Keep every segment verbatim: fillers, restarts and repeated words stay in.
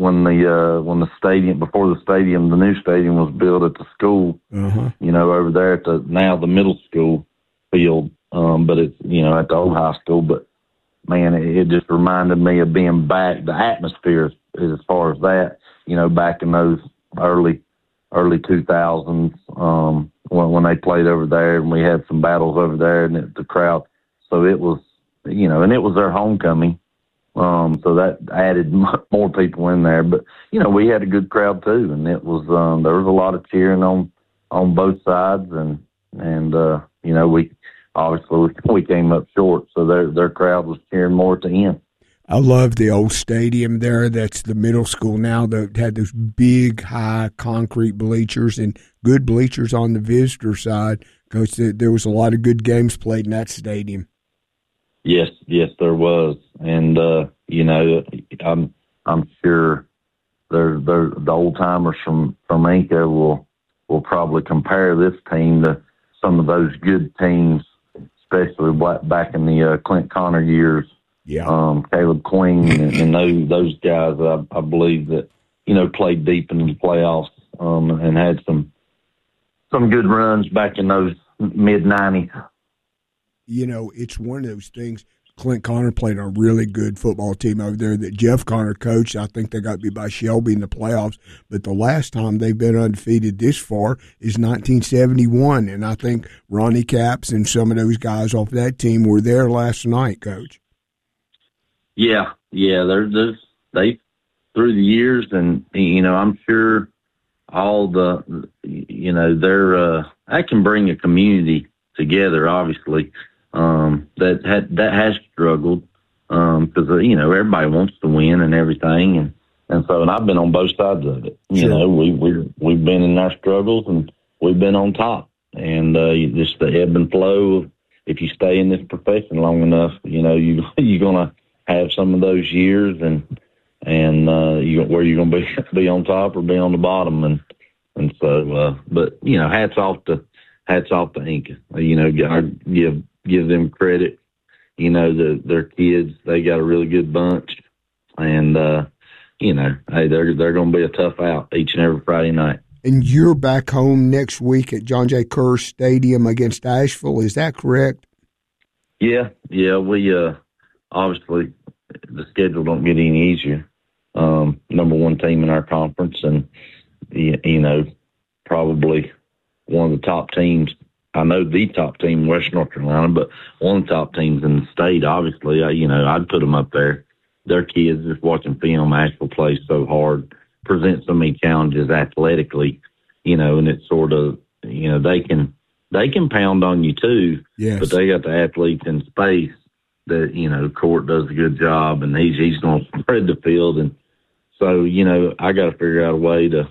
when the uh, when the stadium before the stadium, the new stadium was built at the school. Uh-huh. You know, over there at the now the middle school field, um, but it's you know at the old high school. But man, it, it just reminded me of being back. The atmosphere, as far as that, you know, back in those early early two thousands um, when when they played over there, and we had some battles over there, and it, the crowd. So it was, you know, and it was their homecoming. Um, so that added more people in there, but you know we had a good crowd too, and it was um, there was a lot of cheering on on both sides, and and uh, you know we obviously we came up short, so their their crowd was cheering more at the end. I love the old stadium there. That's the middle school now. That had those big, high concrete bleachers and good bleachers on the visitor side. Because there was a lot of good games played in that stadium. Yes, yes, there was, and uh, you know, I'm I'm sure there there the old timers from from Inca will will probably compare this team to some of those good teams, especially back in the uh, Clint Connor years. Yeah, um, Caleb Queen and, and those those guys, I, I believe that you know played deep in the playoffs um, and had some some good runs back in those mid nineties. You know, it's one of those things. Clint Connor played on a really good football team over there that Jeff Connor coached. I think they got beat by Shelby in the playoffs. But the last time they've been undefeated this far is nineteen seventy-one. And I think Ronnie Capps and some of those guys off that team were there last night, Coach. Yeah, yeah. There's, there's they through the years, and you know, I'm sure all the, you know, they're uh, that can bring a community together, obviously. Um, that had, that has struggled because um, you know everybody wants to win and everything, and, and so and I've been on both sides of it. You sure. know, we we we've been in our struggles and we've been on top, and uh, just the ebb and flow. If you stay in this profession long enough, you know you you're gonna have some of those years, and and uh, you where you're gonna be be on top or be on the bottom, and and so uh, but you know hats off to hats off to Inca. You know, I give. give them credit. You know, the, their kids, they got a really good bunch. And, uh, you know, hey, they're, they're going to be a tough out each and every Friday night. And you're back home next week at John J. Kerr Stadium against Asheville. Is that correct? Yeah, yeah. We, uh, obviously, the schedule don't get any easier. Um, number one team in our conference and, you know, probably one of the top teams. I know the top team in West North Carolina, but one of the top teams in the state, obviously, I, you know, I'd put them up there. Their kids, just watching film, Asheville plays so hard, presents so many challenges athletically, you know, and it's sort of, you know, they can they can pound on you too, yes. But they got the athletes in space that, you know, Court does a good job, and he's, he's going to spread the field. And so, you know, I got to figure out a way to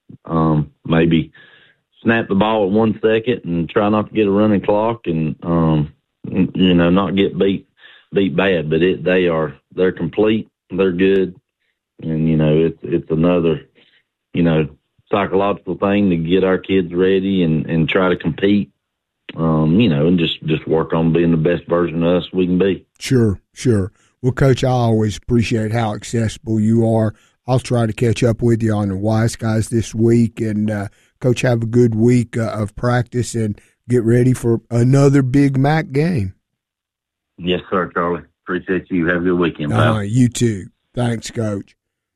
um, maybe – snap the ball at one second and try not to get a running clock and, um, you know, not get beat, beat bad, but it, they are, they're complete. They're good. And, you know, it's, it's another, you know, psychological thing to get our kids ready and, and try to compete, um, you know, and just, just work on being the best version of us we can be. Sure. Sure. Well, Coach, I always appreciate how accessible you are. I'll try to catch up with you on the Wise Guys this week. And, uh, Coach, have a good week uh, of practice and get ready for another Big Mac game. Yes, sir, Charlie. Appreciate you. Have a good weekend, pal. Uh, you too. Thanks, Coach.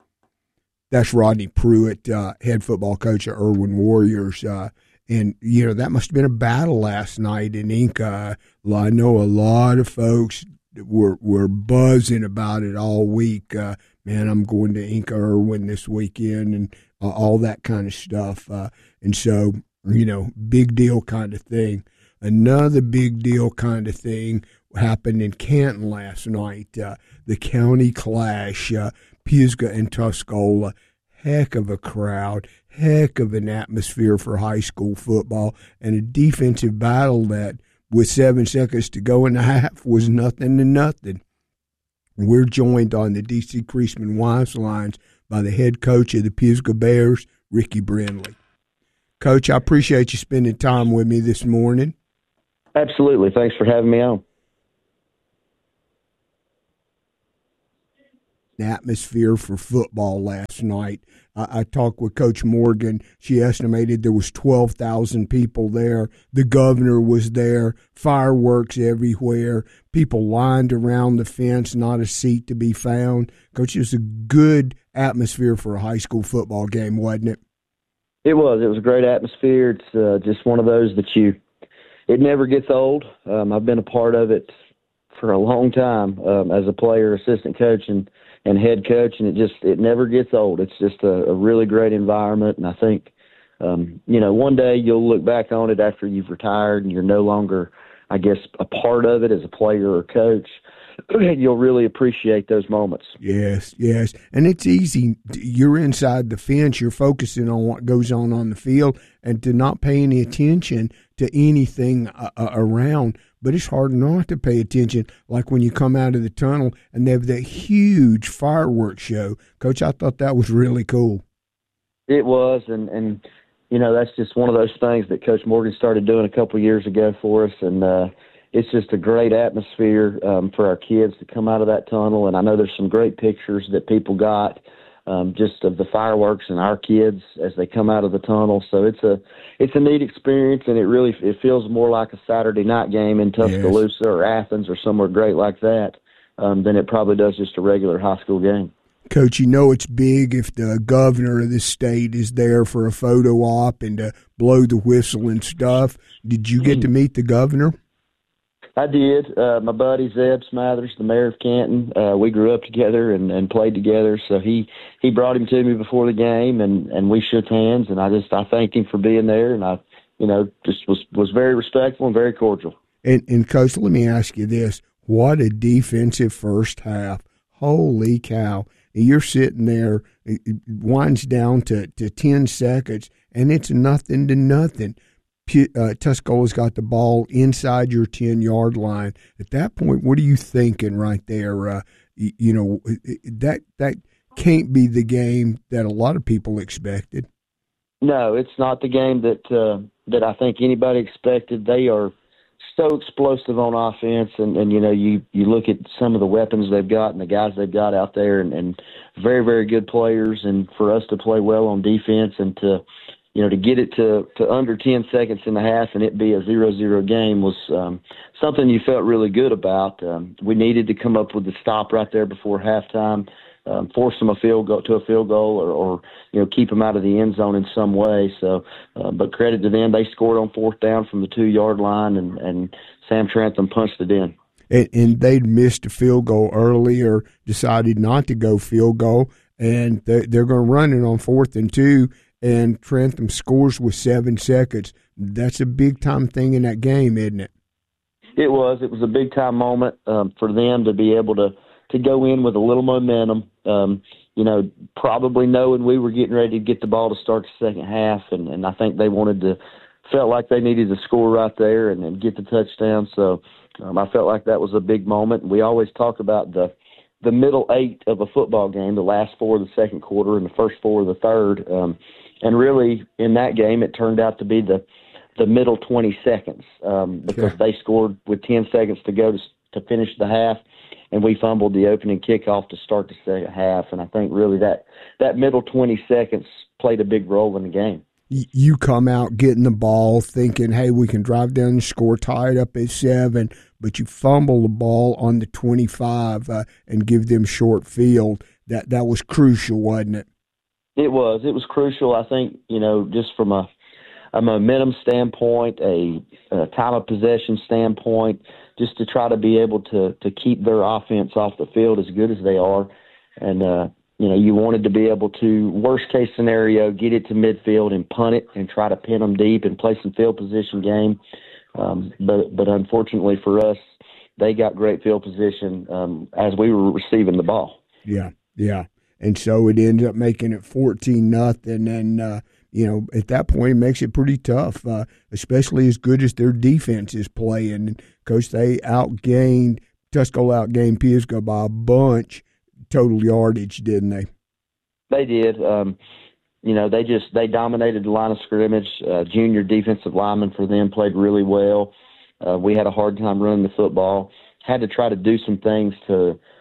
That's Rodney Pruitt, uh, head football coach of Irwin Warriors. Uh, and, you know, that must have been a battle last night in Inca. I know a lot of folks were, were buzzing about it all week. Uh, man, I'm going to Inca Irwin this weekend and uh, all that kind of stuff. Uh, and so, you know, big deal kind of thing. Another big deal kind of thing happened in Canton last night. Uh, the county clash, uh, Pisgah and Tuscola. Heck of a crowd, heck of an atmosphere for high school football, and a defensive battle that, with seven seconds to go in the half, was nothing to nothing. We're joined on the D C Creasman Wives Lines by the head coach of the Pisgah Bears, Ricky Brindley. Coach, I appreciate you spending time with me this morning. Absolutely. Thanks for having me on. atmosphere for football last night. I, I talked with Coach Morgan. She estimated there was twelve thousand people there. The governor was there, fireworks everywhere, people lined around the fence, not a seat to be found. Coach, it was a good atmosphere for a high school football game, wasn't it? It was. It was a great atmosphere. It's uh, just one of those that you, it never gets old. Um, I've been a part of it for a long time um, as a player, assistant coach, and, and head coach, and it just it never gets old. It's just a, a really great environment, and I think, um, you know, one day you'll look back on it after you've retired and you're no longer, I guess, a part of it as a player or coach. You'll really appreciate those moments. Yes, yes. And it's easy. You're inside the fence. You're focusing on what goes on on the field and to not pay any attention to anything uh, around. But it's hard not to pay attention, like when you come out of the tunnel and they have that huge fireworks show. Coach, I thought that was really cool. It was, and, and you know, that's just one of those things that Coach Morgan started doing a couple of years ago for us, and uh it's just a great atmosphere um, for our kids to come out of that tunnel. And I know there's some great pictures that people got um, just of the fireworks and our kids as they come out of the tunnel. So it's a it's a neat experience, and it really it feels more like a Saturday night game in Tuscaloosa yes. or Athens or somewhere great like that um, than it probably does just a regular high school game. Coach, you know it's big if the governor of the state is there for a photo op and to blow the whistle and stuff. Did you get to meet the governor? I did. Uh, my buddy Zeb Smathers, the mayor of Canton, uh, we grew up together and, and played together. So he, he brought him to me before the game, and, and we shook hands. And I just I thanked him for being there, and I, you know, just was was very respectful and very cordial. And, and Coach, let me ask you this: what a defensive first half! Holy cow! You're sitting there, it winds down to, to ten seconds, and it's nothing to nothing. Uh, Tuscola's got the ball inside your ten-yard line. At that point, what are you thinking right there? Uh, you, you know, that that can't be the game that a lot of people expected. No, it's not the game that uh, that I think anybody expected. They are so explosive on offense, and, and you know, you, you look at some of the weapons they've got and the guys they've got out there, and, and very, very good players. And for us to play well on defense and to You know, to get it to, to under ten seconds in the half and it be a zero zero game was um, something you felt really good about. Um, we needed to come up with the stop right there before halftime, um, force them a field goal to a field goal, or, or you know, keep them out of the end zone in some way. So, uh, but credit to them, they scored on fourth down from the two yard line, and, and Sam Trantham punched it in. And, and they'd missed a field goal early or decided not to go field goal, and they're, they're going to run it on fourth and two. And Trantham scores with seven seconds. That's a big-time thing in that game, isn't it? It was. It was a big-time moment um, for them to be able to, to go in with a little momentum, um, you know, probably knowing we were getting ready to get the ball to start the second half, and, and I think they wanted to – felt like they needed to score right there and, and get the touchdown. So um, I felt like that was a big moment. We always talk about the the middle eight of a football game, the last four of the second quarter and the first four of the third. Um, and really, in that game, it turned out to be the the middle twenty seconds um, because Sure. they scored with ten seconds to go to, to finish the half, and we fumbled the opening kickoff to start the second half. And I think really that, that middle twenty seconds played a big role in the game. You come out getting the ball thinking, hey, we can drive down and score, tie it up at seven, but you fumble the ball on the twenty-five uh, and give them short field. That that was crucial, wasn't it? It was. It was crucial, I think, you know, just from a, a momentum standpoint, a, a time of possession standpoint, just to try to be able to, to keep their offense off the field as good as they are. And, uh, you know, you wanted to be able to, worst case scenario, get it to midfield and punt it and try to pin them deep and play some field position game. Um, but, but unfortunately for us, they got great field position um, as we were receiving the ball. Yeah, yeah. And so it ends up making it fourteen nothing, and uh, you know, at that point it makes it pretty tough, uh, especially as good as their defense is playing. And Coach, they outgained Tuscola outgained Pisgah by a bunch total yardage, didn't they? They did. Um, you know, they just they dominated the line of scrimmage. Uh, junior defensive lineman for them played really well. Uh, we had a hard time running the football. Had to try to do some things to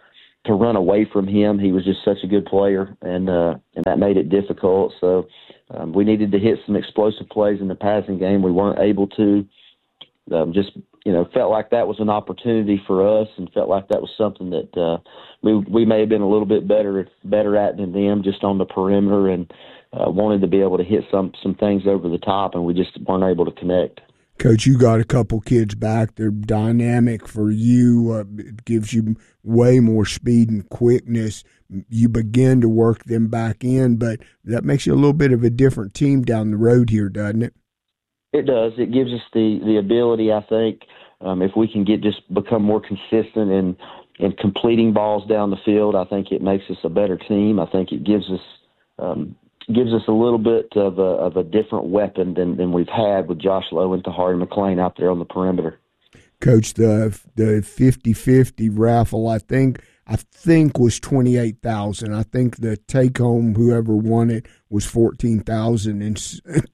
to run away from him. He was just such a good player, and uh, and that made it difficult. So um, we needed to hit some explosive plays in the passing game. We weren't able to. Um, just you know, felt like that was an opportunity for us, and felt like that was something that uh, we we may have been a little bit better better at than them, just on the perimeter, and uh, wanted to be able to hit some some things over the top, and we just weren't able to connect. Coach, you got a couple kids back. They're dynamic for you. Uh, it gives you way more speed and quickness. You begin to work them back in, but that makes you a little bit of a different team down the road here, doesn't it? It does. It gives us the, the ability, I think, um, if we can get just become more consistent in, in completing balls down the field, I think it makes us a better team. I think it gives us um, gives us a little bit of a, of a different weapon than, than we've had with Josh Lowe and Tahari McLean out there on the perimeter. Coach, the the fifty-fifty raffle, I think I think was twenty-eight thousand dollars. I think the take-home, whoever won it, was fourteen thousand dollars and,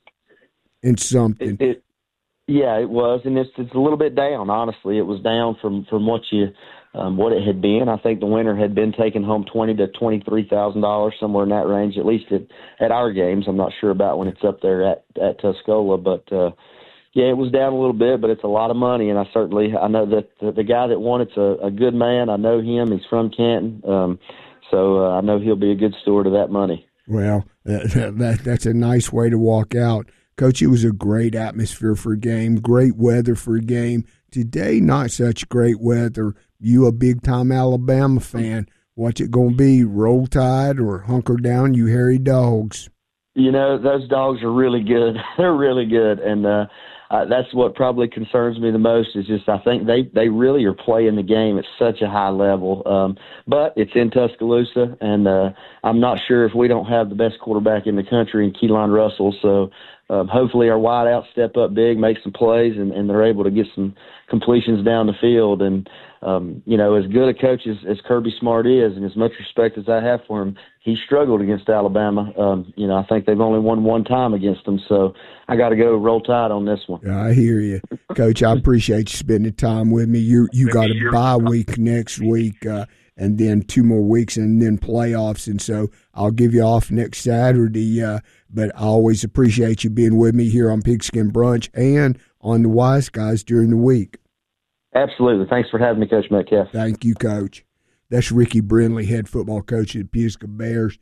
and something. It, it, yeah, it was, and it's it's a little bit down, honestly. It was down from, from what you um, what it had been. I think the winner had been taking home twenty to twenty-three thousand dollars, somewhere in that range, at least at, at our games. I'm not sure about when it's up there at, at Tuscola, but uh, yeah, it was down a little bit, but it's a lot of money, and I certainly I know that the, the guy that won it's a, a good man. I know him; he's from Canton, um, so uh, I know he'll be a good steward of that money. Well, that, that that's a nice way to walk out. Coach, it was a great atmosphere for a game, great weather for a game. Today, not such great weather. You a big-time Alabama fan. What's it going to be, Roll Tide or hunker down, you hairy dogs? You know, those dogs are really good. They're really good, and uh, uh, that's what probably concerns me the most is just I think they, they really are playing the game at such a high level. Um, but it's in Tuscaloosa, and uh, I'm not sure if we don't have the best quarterback in the country in Keelan Russell, so Um, hopefully our wideouts step up big, make some plays, and, and they're able to get some completions down the field. And, um, you know, as good a coach as, as Kirby Smart is, and as much respect as I have for him, he struggled against Alabama. Um, you know, I think they've only won one time against them, so I got to go Roll Tide on this one. I hear you. Coach, I appreciate you spending time with me. You you got a bye week next week, uh, and then two more weeks, and then playoffs. And so I'll give you off next Saturday, uh, but I always appreciate you being with me here on Pigskin Brunch and on the Wise Guys during the week. Absolutely. Thanks for having me, Coach Metcalf. Thank you, Coach. That's Ricky Brindley, head football coach at the Pisgah Bears.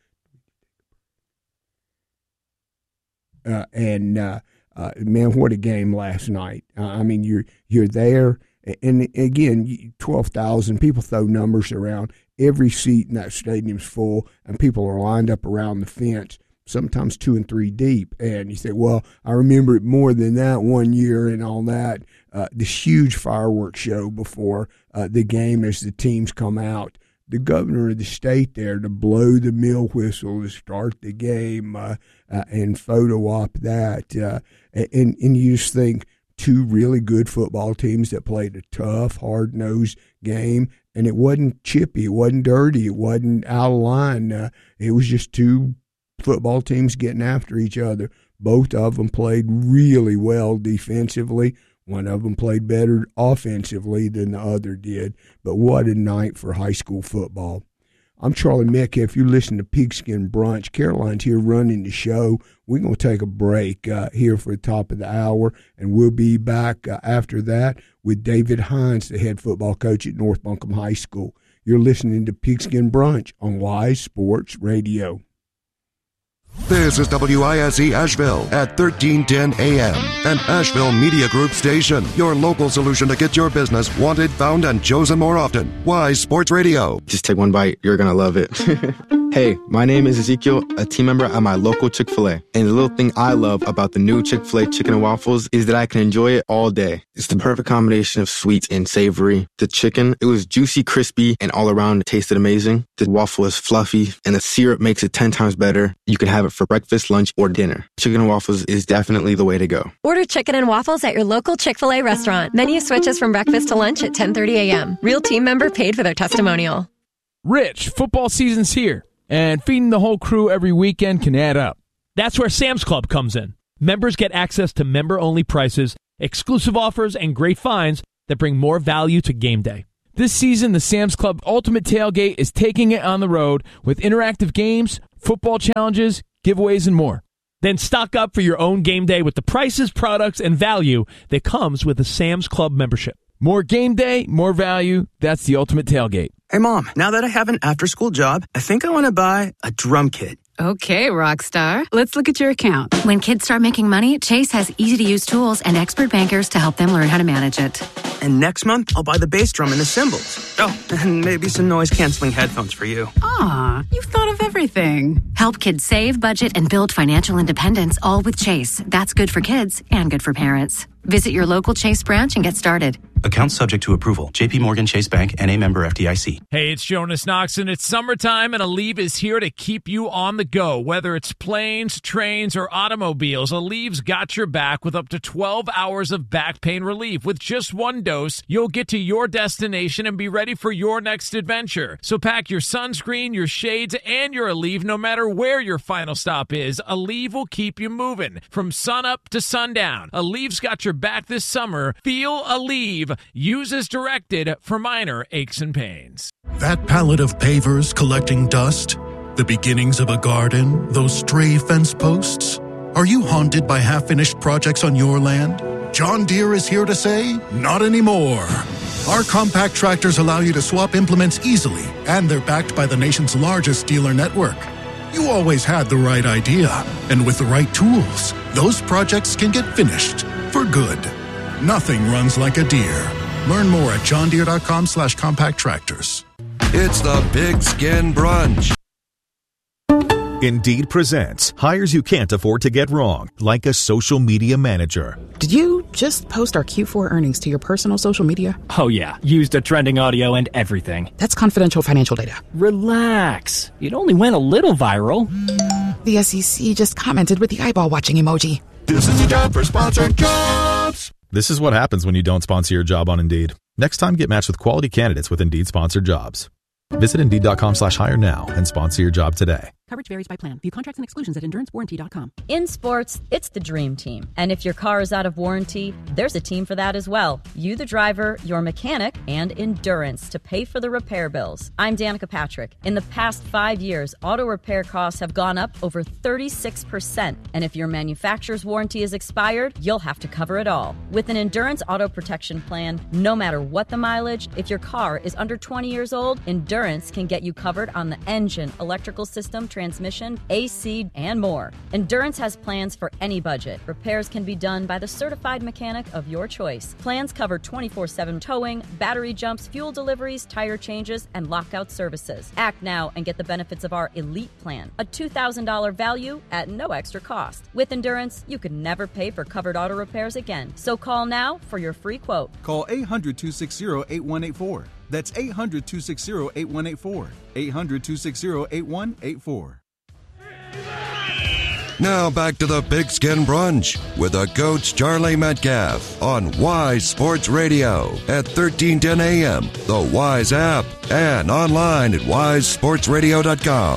Uh, and, uh, uh, man, what a game last night. Uh, I mean, you're you're there. And, again, twelve thousand, people throw numbers around. Every seat in that stadium's full, and people are lined up around the fence, sometimes two and three deep. And you say, well, I remember it more than that one year and all that. Uh, this huge fireworks show before uh, the game as the teams come out. The governor of the state there to blow the mill whistle to start the game uh, uh, and photo op that. Uh, and, and you just think, two really good football teams that played a tough, hard-nosed game, and it wasn't chippy, it wasn't dirty, it wasn't out of line. Uh, it was just two football teams getting after each other. Both of them played really well defensively. One of them played better offensively than the other did. But what a night for high school football. I'm Charlie Metcalf. You listen to Pigskin Brunch. Caroline's here running the show. We're going to take a break uh, here for the top of the hour, and we'll be back uh, after that with David Hines, the head football coach at North Buncombe High School. You're listening to Pigskin Brunch on Wise Sports Radio. This is W I S E Asheville at thirteen ten A M, an Asheville Media Group station. Your local solution to get your business wanted, found, and chosen more often. Wise Sports Radio. Just take one bite. You're going to love it. Hey, my name is Ezekiel, a team member at my local Chick-fil-A. And the little thing I love about the new Chick-fil-A chicken and waffles is that I can enjoy it all day. It's the perfect combination of sweet and savory. The chicken, it was juicy, crispy, and all around it tasted amazing. The waffle is fluffy, and the syrup makes it ten times better. You can have it for breakfast, lunch, or dinner. Chicken and waffles is definitely the way to go. Order chicken and waffles at your local Chick-fil-A restaurant. Menu switches from breakfast to lunch at ten thirty A M. Real team member paid for their testimonial. Rich, football season's here, and feeding the whole crew every weekend can add up. That's where Sam's Club comes in. Members get access to member-only prices, exclusive offers, and great finds that bring more value to game day. This season, the Sam's Club Ultimate Tailgate is taking it on the road with interactive games, football challenges, giveaways, and more. Then stock up for your own game day with the prices, products, and value that comes with a Sam's Club membership. More game day, more value. That's the Ultimate Tailgate. Hey, Mom, now that I have an after-school job, I think I want to buy a drum kit. Okay, Rockstar. Let's look at your account. When kids start making money, Chase has easy-to-use tools and expert bankers to help them learn how to manage it. And next month, I'll buy the bass drum and the cymbals. Oh, and maybe some noise-canceling headphones for you. Aw, you've thought of everything. Help kids save, budget, and build financial independence, all with Chase. That's good for kids and good for parents. Visit your local Chase branch and get started. Account subject to approval. J P Morgan Chase Bank, N A member F D I C. Hey, it's Jonas Knox, and it's summertime, and Aleve is here to keep you on the go. Whether it's planes, trains, or automobiles, Aleve's got your back with up to twelve hours of back pain relief. With just one dose, you'll get to your destination and be ready for your next adventure. So pack your sunscreen, your shades, and your Aleve no matter where your final stop is. Aleve will keep you moving from sunup to sundown. Aleve's got your back this summer. Feel Aleve. Use as directed for minor aches and pains. That pallet of pavers collecting dust, the beginnings of a garden, those stray fence posts. Are you haunted by half-finished projects on your land? John Deere is here to say, not anymore. Our compact tractors allow you to swap implements easily, and they're backed by the nation's largest dealer network. You always had the right idea, and with the right tools, those projects can get finished for good. Nothing runs like a Deere. Learn more at johndeere.com slash compact tractors. It's the Big Skin Brunch. Indeed presents hires you can't afford to get wrong, like a social media manager. Did you just post our Q four earnings to your personal social media? Oh yeah, used a trending audio and everything. That's confidential financial data. Relax. It only went a little viral. The S E C just commented with the eyeball watching emoji. This is the job for sponsored jobs. This is what happens when you don't sponsor your job on Indeed. Next time, get matched with quality candidates with Indeed sponsored jobs. Visit Indeed.com slash hire now and sponsor your job today. Coverage varies by plan. View contracts and exclusions at endurance warranty dot com. In sports, it's the dream team. And if your car is out of warranty, there's a team for that as well. You, the driver, your mechanic, and Endurance to pay for the repair bills. I'm Danica Patrick. In the past five years, auto repair costs have gone up over thirty-six percent. And if your manufacturer's warranty is expired, you'll have to cover it all. With an Endurance auto protection plan, no matter what the mileage, if your car is under twenty years old, Endurance can get you covered on the engine, electrical system, transmission, A C, and more. Endurance has plans for any budget. Repairs can be done by the certified mechanic of your choice. Plans cover twenty-four seven towing, battery jumps, fuel deliveries, tire changes, and lockout services. Act now and get the benefits of our Elite Plan, a two thousand dollars value at no extra cost. With Endurance, you could never pay for covered auto repairs again. So call now for your free quote. Call eight hundred, two six zero, eight one eight four. That's eight hundred, two six zero, eight one eight four. eight hundred, two six zero, eight one eight four. Now back to the Big Skin Brunch with the coach Charlie Metcalf on Wise Sports Radio at thirteen ten a.m., the Wise app, and online at wise sports radio dot com.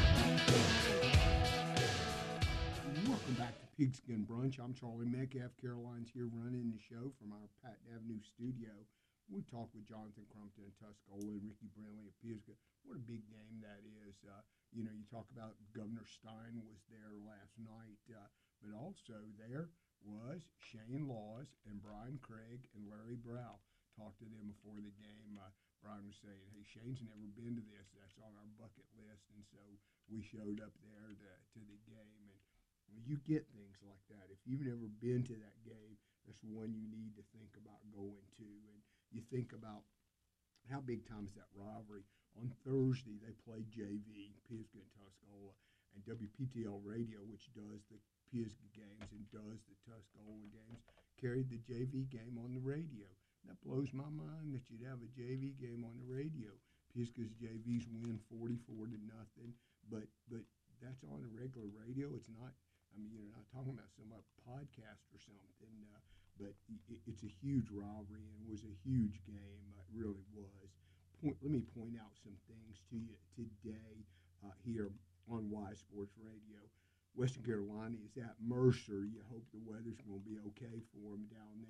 Welcome back to Pigskin Brunch. I'm Charlie Metcalf. Caroline's here running the show from our Patton Avenue studio. We talked with Jonathan Crumpton at Tuscola and Ricky Brantley at Pisgah. What a big game that is. Uh, you know, you talk about Governor Stein was there last night, uh, but also there was Shane Laws and Brian Craig and Larry Brow. Talked to them before the game. Uh, Brian was saying, hey, Shane's never been to this. That's on our bucket list. And so we showed up there to, to the game. And when you get things like that, if you've never been to that game, that's one you need to think about going to. And you think about how big time is that rivalry. On Thursday, they played J V, Pisgah and Tuscola, and W P T L Radio, which does the Pisgah games and does the Tuscola games, carried the J V game on the radio. That blows my mind that you'd have a J V game on the radio. Pisgah's J Vs win forty-four to nothing, but but that's on the regular radio. It's not. I mean, you're not talking about some podcast or something, uh, but it, it's a huge rivalry and it was a huge game. Uh, it really was. Point, let me point out some things to you today uh, here on Wise Sports Radio. Western Carolina is at Mercer. You hope the weather's going to be okay for them down there.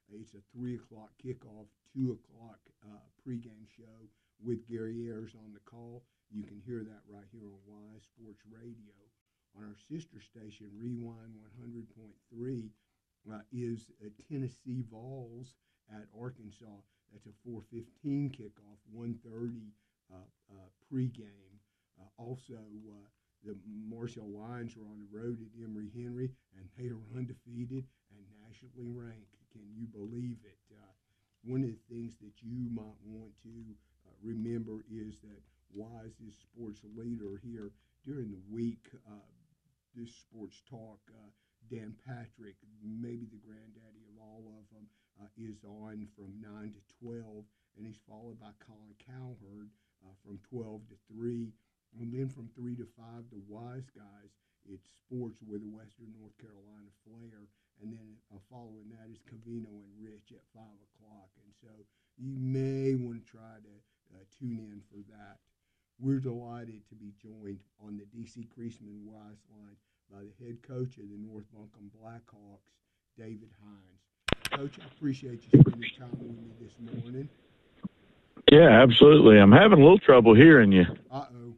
It's a three o'clock kickoff, two o'clock uh, pregame show with Gary Ayers on the call. You can hear that right here on Wise Sports Radio. On our sister station, Rewind one hundred point three, uh, is uh, Tennessee Vols at Arkansas. That's a four fifteen kickoff, one thirty uh, uh, pregame. Uh, also, uh, the Marshall Lions are on the road at Emory Henry, and they are undefeated and nationally ranked. Can you believe it? Uh, one of the things that you might want to uh, remember is that Wise is sports leader here during the week. Uh, this sports talk, uh, Dan Patrick, maybe the granddaddy of all of them, uh, is on from nine to twelve, and he's followed by Colin Cowherd uh, from twelve to three. And then from three to five, the Wise Guys, it's sports with a Western North Carolina flair. And then uh, following that is Covino and Rich at five o'clock. And so you may want to try to uh, tune in for that. We're delighted to be joined on the D C Creasman Wise line by the head coach of the North Buncombe Blackhawks, David Hines. Coach, I appreciate you spending time with me this morning. Yeah, absolutely. I'm having a little trouble hearing you. Uh-oh.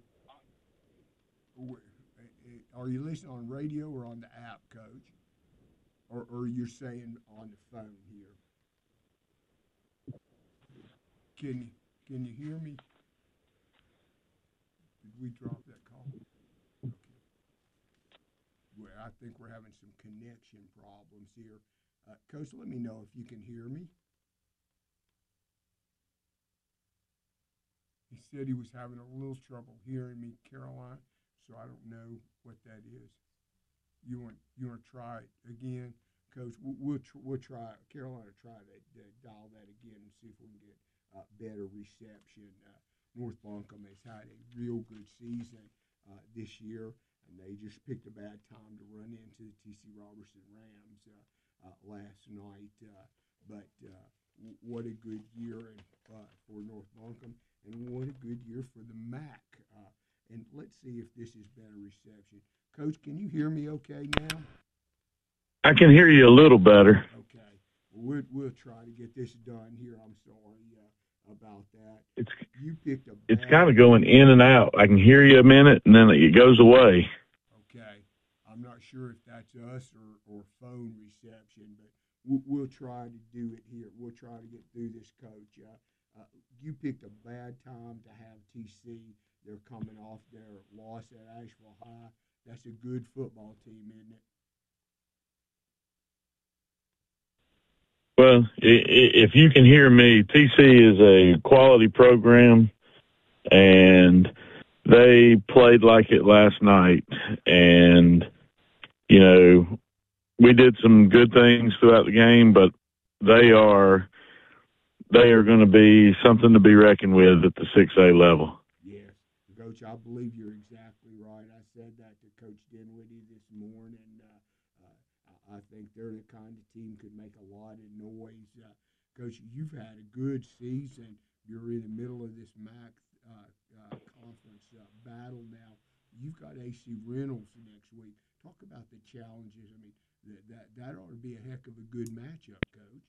Are you listening on radio or on the app, Coach? Or, or you're saying on the phone here? Can you can you hear me? Did we drop that call? Okay. Well, I think we're having some connection problems here. Uh, Coach, let me know if you can hear me. He said he was having a little trouble hearing me, Caroline. So I don't know what that is. You want you want to try it again, Coach? We'll we'll, tr- we'll try. Carolina, try to uh, dial that again and see if we can get uh, better reception. Uh, North Buncombe has had a real good season uh, this year, and they just picked a bad time to run into the T C Robertson Rams uh, uh, last night. Uh, but uh, w- what a good year and, uh, for North Buncombe, and what a good year for the M A C. Uh, And let's see if this is better reception. Coach, can you hear me okay now? I can hear you a little better. Okay. Well, we'll, we'll try to get this done here. I'm sorry uh, about that. It's you picked a It's kind of going in and out. I can hear you a minute, and then it goes away. Okay. I'm not sure if that's us or, or phone reception, but we'll, we'll try to do it here. We'll try to get through this, Coach. Uh, uh, you picked a bad time to have T C. They're coming off their loss at Asheville High. That's a good football team, isn't it? Well, if you can hear me, T C is a quality program, and they played like it last night. And, you know, we did some good things throughout the game, but they are they are going to be something to be reckoned with at the six A level. Coach, I believe you're exactly right. I said that to Coach Dinwiddie this morning. Uh, uh, I think they're the kind of team could make a lot of noise. Uh, Coach, you've had a good season. You're in the middle of this M A C uh, uh, conference uh, battle now. You've got A C Reynolds next week. Talk about the challenges. I mean, that that, that ought to be a heck of a good matchup, Coach.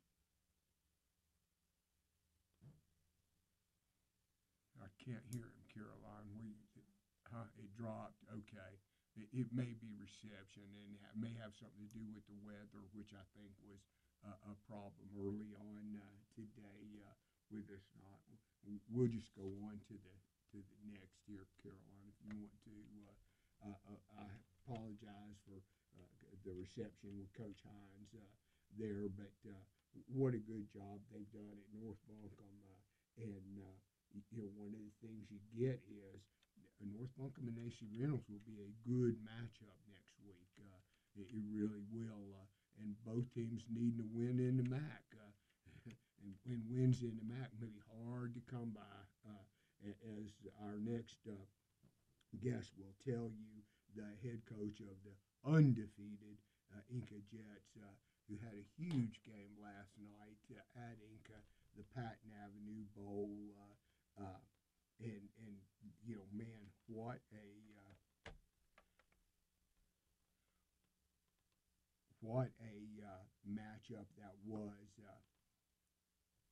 I can't hear him, Caroline. We, huh, it dropped. Okay. It, it may be reception, and it may have something to do with the weather, which I think was uh, a problem early on uh, today uh, with us not. We'll just go on to the to the next here, Caroline, if you want to. Uh, uh, uh, I apologize for uh, the reception with Coach Hines uh, there, but uh, what a good job they've done at North Buncombe, uh, and uh, you know, one of the things you get is uh, North Buncombe and A C Reynolds will be a good matchup next week. Uh, it, it really will. Uh, and both teams need to win in the M A C. Uh, and, and wins in the M A C may be hard to come by. Uh, as our next uh, guest will tell you, the head coach of the undefeated uh, Inca Jets, uh, who had a huge game last night uh, at Inca, the Patton Avenue Bowl. Uh, Uh, and, and, you know, man, what a, uh, what a uh, matchup that was. Uh,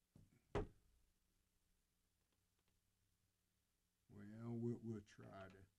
well, well, we'll try to